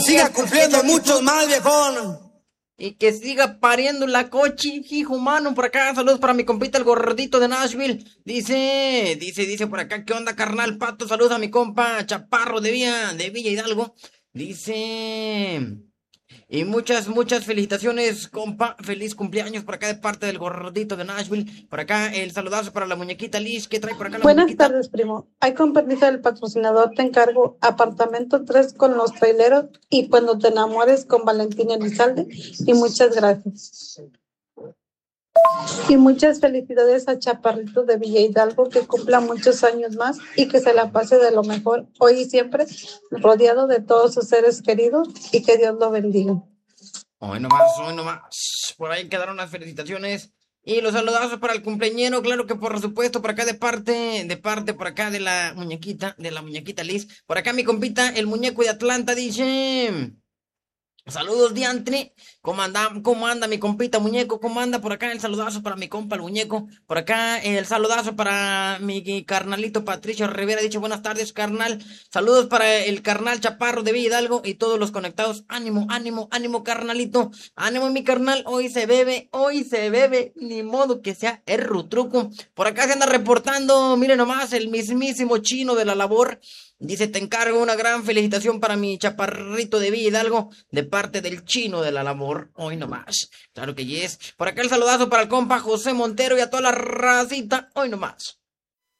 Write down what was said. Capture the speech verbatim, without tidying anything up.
siga cumpliendo muchos más, viejón. Y que siga pariendo la cochi, hijo humano, por acá. Saludos para mi compita el gordito de Nashville. Dice, dice, dice por acá, ¿qué onda, carnal Pato? Saludos a mi compa Chaparro de Villa, de Villa Hidalgo. Dice, y muchas, muchas felicitaciones, compa. Feliz cumpleaños por acá de parte del gordito de Nashville. Por acá el saludazo para la muñequita Liz. ¿Qué trae por acá la Buenas muñequita? tardes, primo. Hay con permiso del patrocinador, te encargo apartamento tres con los traileros y cuando te enamores con Valentina Elizalde. Y muchas gracias. Y muchas felicidades a Chaparrito de Villa Hidalgo, que cumpla muchos años más y que se la pase de lo mejor hoy y siempre, rodeado de todos sus seres queridos y que Dios lo bendiga. Hoy nomás, hoy nomás. Por ahí quedaron las felicitaciones. Y los saludazos para el cumpleañero, claro que por supuesto, por acá de parte, de parte por acá de la muñequita, de la muñequita Liz. Por acá mi compita, el muñeco de Atlanta, dice... Saludos, diantre. ¿Cómo anda, cómo anda mi compita muñeco? ¿Cómo anda? Por acá el saludazo para mi compa el muñeco. Por acá el saludazo para mi carnalito Patricio Rivera. Dicho buenas tardes, carnal. Saludos para el carnal Chaparro de Villa Hidalgo y todos los conectados. Ánimo, ánimo, ánimo, carnalito. Ánimo, mi carnal. Hoy se bebe, hoy se bebe. Ni modo que sea el rutruco. Por acá se anda reportando, miren nomás, el mismísimo chino de la labor. Dice, te encargo una gran felicitación para mi chaparrito de Villa Hidalgo, de parte del chino de la labor. Hoy nomás. Claro que yes. Por acá el saludazo para el compa José Montero y a toda la racita. Hoy nomás.